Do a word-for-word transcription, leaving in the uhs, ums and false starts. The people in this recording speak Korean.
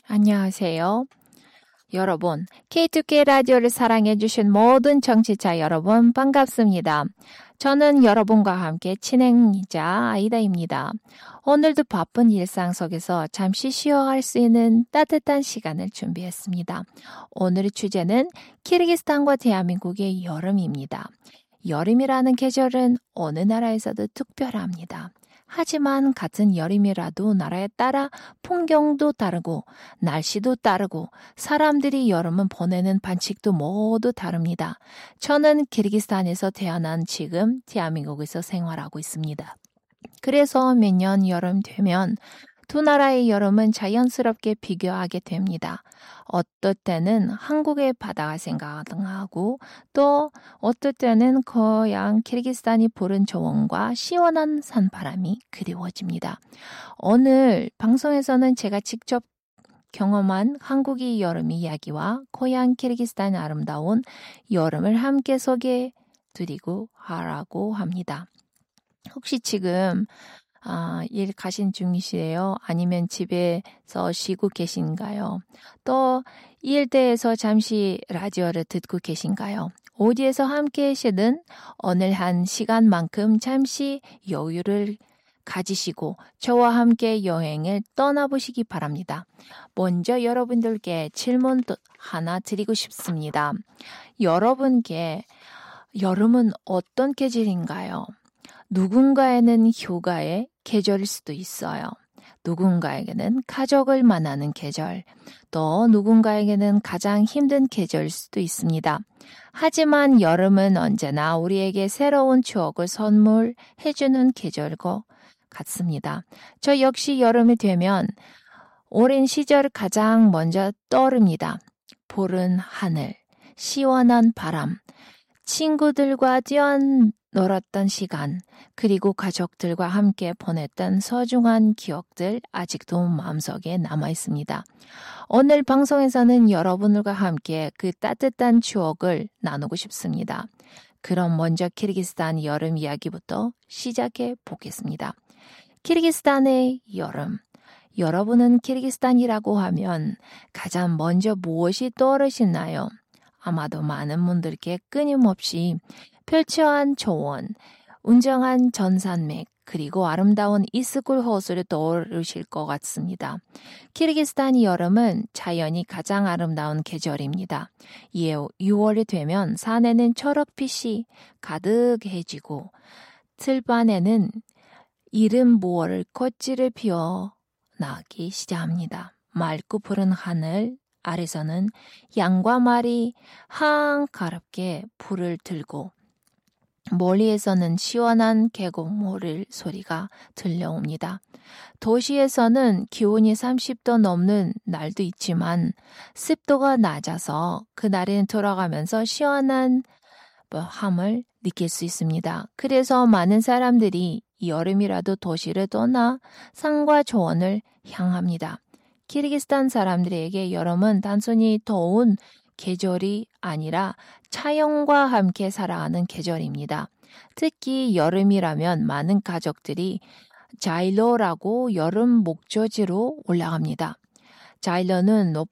안녕하세요. 여러분, 케이투케이 라디오를 사랑해주신 모든 청취자 여러분 반갑습니다. 저는 여러분과 함께 진행자 아이다입니다. 오늘도 바쁜 일상 속에서 잠시 쉬어갈 수 있는 따뜻한 시간을 준비했습니다. 오늘의 주제는 키르기스탄과 대한민국의 여름입니다. 여름이라는 계절은 어느 나라에서도 특별합니다. 하지만 같은 여름이라도 나라에 따라 풍경도 다르고 날씨도 다르고 사람들이 여름을 보내는 방식도 모두 다릅니다. 저는 키르기스탄에서 태어난 지금 대한민국에서 생활하고 있습니다. 그래서 매년 여름 되면 두 나라의 여름은 자연스럽게 비교하게 됩니다. 어떨 때는 한국의 바다가 생각나고 또 어떨 때는 고향 키르기스탄이 부른 조언과 시원한 산바람이 그리워집니다. 오늘 방송에서는 제가 직접 경험한 한국의 여름 이야기와 고향 키르기스탄의 아름다운 여름을 함께 소개해 드리고 하라고 합니다. 혹시 지금 아, 일 가신 중이시래요? 아니면 집에서 쉬고 계신가요? 또 일대에서 잠시 라디오를 듣고 계신가요? 어디에서 함께 계시든 오늘 한 시간만큼 잠시 여유를 가지시고 저와 함께 여행을 떠나보시기 바랍니다. 먼저 여러분들께 질문 하나 드리고 싶습니다. 여러분께 여름은 어떤 계절인가요? 누군가에는 휴가의 계절일 수도 있어요. 누군가에게는 가족을 만나는 계절, 또 누군가에게는 가장 힘든 계절일 수도 있습니다. 하지만 여름은 언제나 우리에게 새로운 추억을 선물해주는 계절인 것 같습니다. 저 역시 여름이 되면 오랜 시절 가장 먼저 떠오릅니다. 푸른 하늘, 시원한 바람, 친구들과 뛰어놀았던 시간, 그리고 가족들과 함께 보냈던 소중한 기억들 아직도 마음속에 남아 있습니다. 오늘 방송에서는 여러분들과 함께 그 따뜻한 추억을 나누고 싶습니다. 그럼 먼저 키르기스탄 여름 이야기부터 시작해 보겠습니다. 키르기스탄의 여름. 여러분은 키르기스탄이라고 하면 가장 먼저 무엇이 떠오르시나요? 아마도 많은 분들께 끊임없이 펼쳐한 초원, 운정한 전산맥, 그리고 아름다운 이스쿨 호수를 떠오르실 것 같습니다. 키르기스탄 여름은 자연이 가장 아름다운 계절입니다. 이에 유월이 되면 산에는 초록빛이 가득해지고 들판에는 이른 무월 꽃들을 피어나기 시작합니다. 맑고 푸른 하늘 아래서는 양과 말이 한가롭게 불을 들고 멀리에서는 시원한 계곡물 소리가 들려옵니다. 도시에서는 기온이 삼십 도 넘는 날도 있지만 습도가 낮아서 그날에는 돌아가면서 시원한 함을 느낄 수 있습니다. 그래서 많은 사람들이 여름이라도 도시를 떠나 산과 조원을 향합니다. 키르기스탄 사람들에게 여름은 단순히 더운 계절이 아니라 자연과 함께 살아가는 계절입니다. 특히 여름이라면 많은 가족들이 자일로라고 여름 목조지로 올라갑니다. 자일로는 높은